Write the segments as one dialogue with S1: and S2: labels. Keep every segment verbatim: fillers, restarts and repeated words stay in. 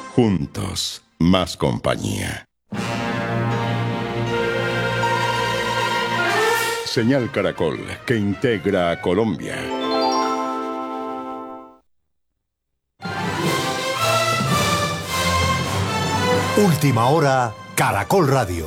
S1: Juntos, más compañía. Señal Caracol, que integra a Colombia.
S2: Última hora, Caracol Radio.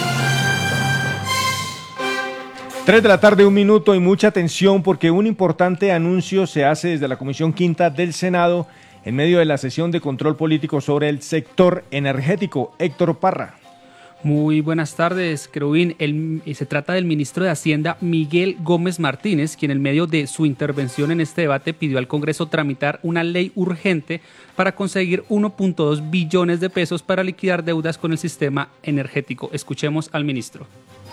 S3: Tres de la tarde, un minuto, y mucha atención porque un importante anuncio se hace desde la Comisión Quinta del Senado en medio de la sesión de control político sobre el sector energético. Héctor Parra.
S4: Muy buenas tardes, Querubín. El, se trata del ministro de Hacienda, Miguel Gómez Martínez, quien en medio de su intervención en este debate pidió al Congreso tramitar una ley urgente para conseguir uno punto dos billones de pesos para liquidar deudas con el sistema energético. Escuchemos al ministro.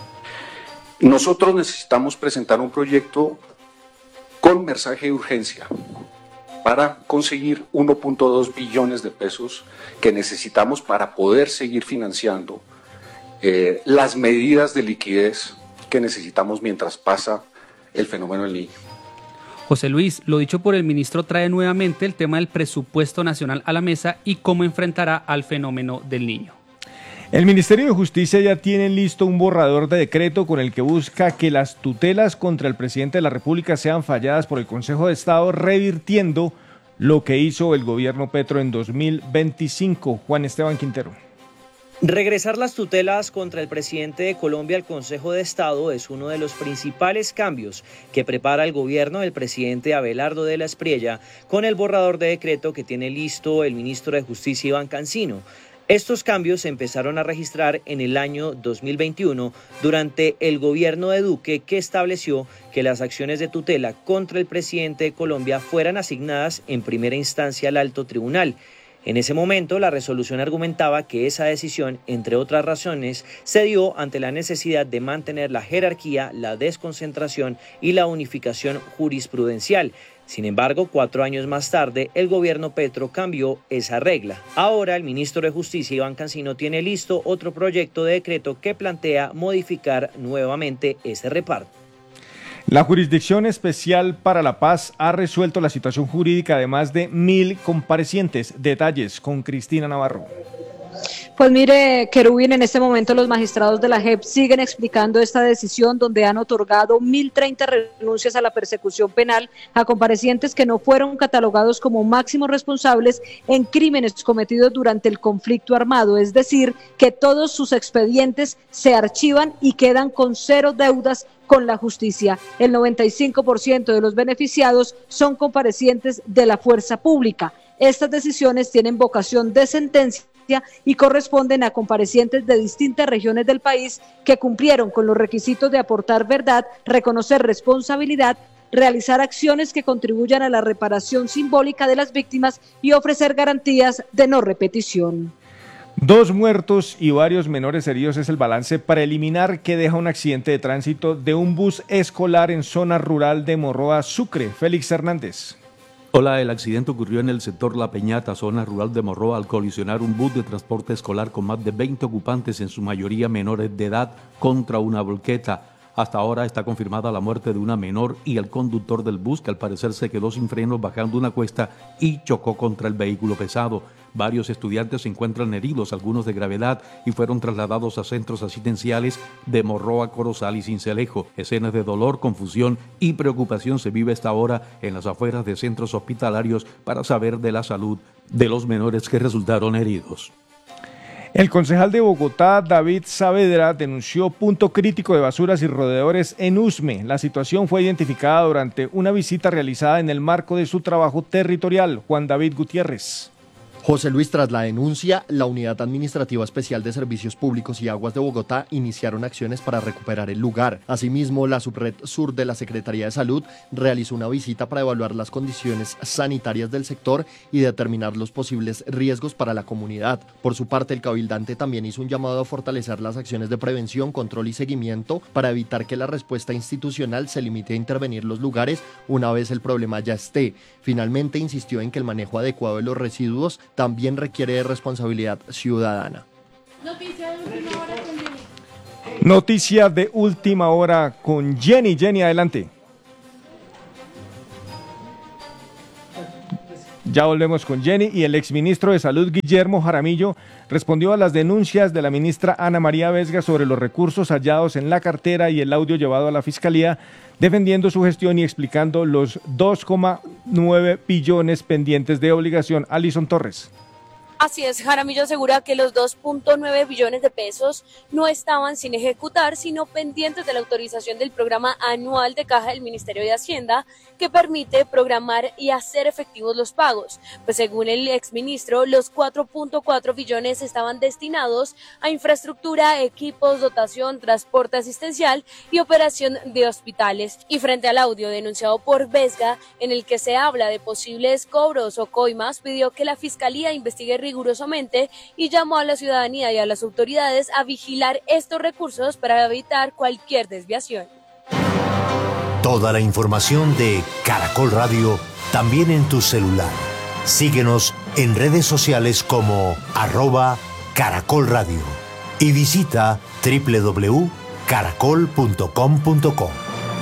S5: Nosotros necesitamos presentar un proyecto con mensaje de urgencia para conseguir uno punto dos billones de pesos que necesitamos para poder seguir financiando eh, las medidas de liquidez que necesitamos mientras pasa el fenómeno del Niño.
S4: José Luis, lo dicho por el ministro trae nuevamente el tema del presupuesto nacional a la mesa y cómo enfrentará al fenómeno del Niño.
S3: El Ministerio de Justicia ya tiene listo un borrador de decreto con el que busca que las tutelas contra el presidente de la República sean falladas por el Consejo de Estado, revirtiendo lo que hizo el gobierno Petro en dos mil veinticinco. Juan Esteban Quintero.
S6: Regresar las tutelas contra el presidente de Colombia al Consejo de Estado es uno de los principales cambios que prepara el gobierno del presidente Abelardo de la Espriella con el borrador de decreto que tiene listo el ministro de Justicia Iván Cancino. Estos cambios se empezaron a registrar en el año dos mil veintiuno durante el gobierno de Duque, que estableció que las acciones de tutela contra el presidente de Colombia fueran asignadas en primera instancia al alto tribunal. En ese momento, la resolución argumentaba que esa decisión, entre otras razones, se dio ante la necesidad de mantener la jerarquía, la desconcentración y la unificación jurisprudencial. Sin embargo, cuatro años más tarde, el gobierno Petro cambió esa regla. Ahora, el ministro de Justicia, Iván Cancino, tiene listo otro proyecto de decreto que plantea modificar nuevamente ese reparto.
S3: La Jurisdicción Especial para la Paz ha resuelto la situación jurídica de más de mil comparecientes. Detalles con Cristina Navarro.
S7: Pues mire, Querubín, en este momento los magistrados de la J E P siguen explicando esta decisión donde han otorgado mil treinta renuncias a la persecución penal a comparecientes que no fueron catalogados como máximos responsables en crímenes cometidos durante el conflicto armado, es decir, que todos sus expedientes se archivan y quedan con cero deudas con la justicia. El noventa y cinco por ciento de los beneficiados son comparecientes de la fuerza pública. Estas decisiones tienen vocación de sentencia y corresponden a comparecientes de distintas regiones del país que cumplieron con los requisitos de aportar verdad, reconocer responsabilidad, realizar acciones que contribuyan a la reparación simbólica de las víctimas y ofrecer garantías de no repetición.
S3: Dos muertos y varios menores heridos es el balance preliminar que deja un accidente de tránsito de un bus escolar en zona rural de Morroa, Sucre. Félix Hernández.
S8: Hola, el accidente ocurrió en el sector La Peñata, zona rural de Morroa, al colisionar un bus de transporte escolar con más de veinte ocupantes, en su mayoría menores de edad, contra una volqueta. Hasta ahora está confirmada la muerte de una menor y el conductor del bus, que al parecer se quedó sin frenos bajando una cuesta y chocó contra el vehículo pesado. Varios estudiantes se encuentran heridos, algunos de gravedad, y fueron trasladados a centros asistenciales de Morroa, Corozal y Sincelejo. Escenas de dolor, confusión y preocupación se vive esta hora en las afueras de centros hospitalarios para saber de la salud de los menores que resultaron heridos.
S3: El concejal de Bogotá, David Saavedra, denunció punto crítico de basuras y roedores en Usme. La situación fue identificada durante una visita realizada en el marco de su trabajo territorial. Juan David Gutiérrez.
S9: José Luis, tras la denuncia, la Unidad Administrativa Especial de Servicios Públicos y Aguas de Bogotá iniciaron acciones para recuperar el lugar. Asimismo, la Subred Sur de la Secretaría de Salud realizó una visita para evaluar las condiciones sanitarias del sector y determinar los posibles riesgos para la comunidad. Por su parte, el cabildante también hizo un llamado a fortalecer las acciones de prevención, control y seguimiento para evitar que la respuesta institucional se limite a intervenir los lugares una vez el problema ya esté. Finalmente, insistió en que el manejo adecuado de los residuos también requiere de responsabilidad ciudadana.
S3: Noticia de última hora con Jenny. Noticia de última hora con Jenny. Jenny, adelante. Ya volvemos con Jenny. Y el exministro de Salud, Guillermo Jaramillo, respondió a las denuncias de la ministra Ana María Vesga sobre los recursos hallados en la cartera y el audio llevado a la Fiscalía, defendiendo su gestión y explicando los dos coma nueve billones pendientes de obligación. Alison Torres.
S10: Así es, Jaramillo asegura que los dos punto nueve billones de pesos no estaban sin ejecutar, sino pendientes de la autorización del programa anual de caja del Ministerio de Hacienda, que permite programar y hacer efectivos los pagos. Pues según el exministro, los cuatro punto cuatro billones estaban destinados a infraestructura, equipos, dotación, transporte asistencial y operación de hospitales. Y frente al audio denunciado por Vesga, en el que se habla de posibles cobros o coimas, pidió que la Fiscalía investigue rigurosamente y llamó a la ciudadanía y a las autoridades a vigilar estos recursos para evitar cualquier desviación.
S2: Toda la información de Caracol Radio también en tu celular. Síguenos en redes sociales como arroba Caracol Radio y visita doble u doble u doble u punto caracol punto com punto co.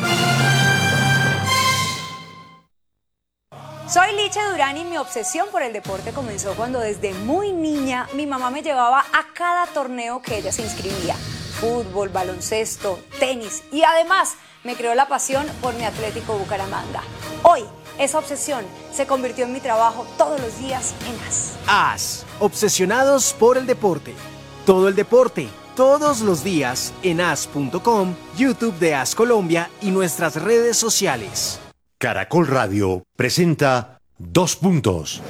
S11: Soy Licha Durán y mi obsesión por el deporte comenzó cuando desde muy niña mi mamá me llevaba a cada torneo que ella se inscribía. Fútbol, baloncesto, tenis y además me creó la pasión por mi Atlético Bucaramanga. Hoy esa obsesión se convirtió en mi trabajo todos los días en A S.
S12: A S, obsesionados por el deporte. Todo el deporte, todos los días en A S punto com, YouTube de A S Colombia y nuestras redes sociales.
S2: Caracol Radio presenta Dos Puntos.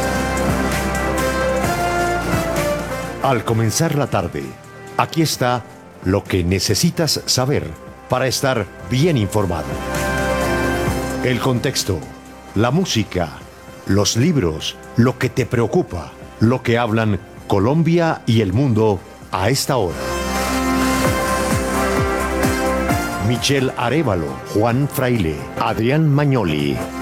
S2: Al comenzar la tarde, aquí está lo que necesitas saber para estar bien informado. El contexto, la música, los libros, lo que te preocupa, lo que hablan Colombia y el mundo a esta hora. Michelle Arévalo, Juan Fraile, Adrián Magnoli,